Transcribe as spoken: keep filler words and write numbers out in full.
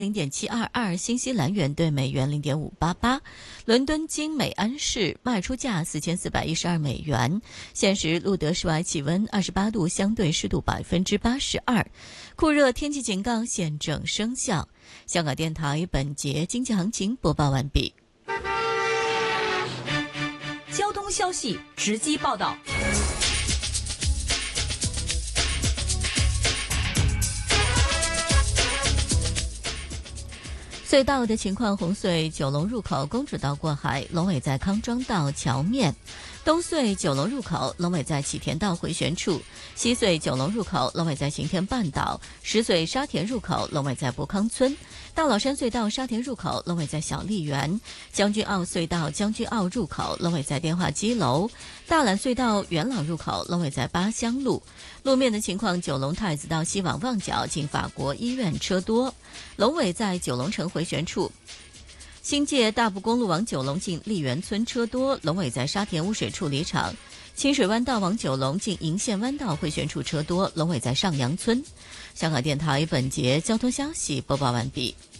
零点七二二，新西兰元兑美元零点五八八，伦敦金每安士卖出价四千四百一十二美元。现时录得室外气温二十八度，相对湿度百分之八十二，酷热天气警告现正生效。香港电台本节经济行情播报完毕。 交通消息直击报道。 隧道的情况：红隧九龙入口公主道过海，龙尾在康庄道桥面；东隧九龙入口龙尾在启田道回旋处；西隧九龙入口龙尾在行天半岛；石隧沙田入口龙尾在博康村；大老山隧道沙田入口龙尾在小砾园；将军澳隧道将军澳入口龙尾在电话机楼；大榄隧道元朗入口龙尾在八乡路。路面的情况：九龙太子道西往旺角进法国医院车多，龙尾在九龙城回旋处；新界大埔公路往九龙进丽园村车多，龙尾在沙田污水处理厂；清水湾道往九龙进银线湾道回旋处车多，龙尾在上阳村。香港电台本节交通消息播报完毕。